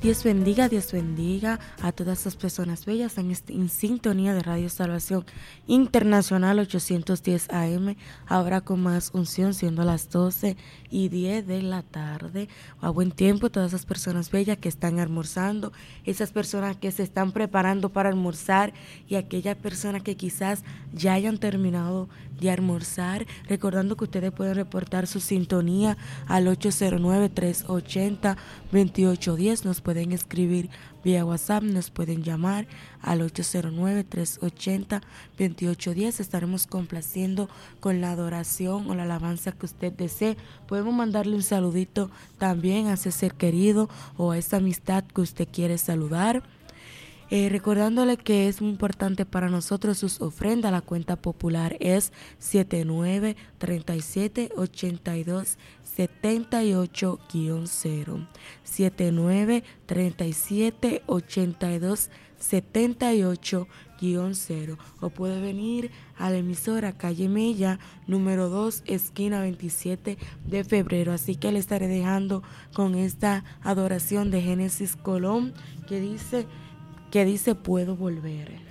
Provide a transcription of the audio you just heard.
Dios bendiga a todas las personas bellas en sintonía de Radio Salvación Internacional 810 AM, ahora con más unción, siendo las 12:10 de la tarde. A buen tiempo, todas esas personas bellas que están almorzando, esas personas que se están preparando para almorzar y aquellas personas que quizás ya hayan terminado de almorzar, recordando que ustedes pueden reportar su sintonía al 809-380-2810, nos pueden escribir vía WhatsApp, nos pueden llamar al 809-380-2810, estaremos complaciendo con la adoración o la alabanza que usted desee. Podemos mandarle un saludito también a ese ser querido o a esa amistad que usted quiere saludar. Recordándole que es muy importante para nosotros sus ofrendas. La cuenta popular es 79378278-0, 79378278-0, o puede venir a la emisora Calle Mella, número 2, esquina 27 de febrero. Así que le estaré dejando con esta adoración de Génesis Colón que dice puedo volver.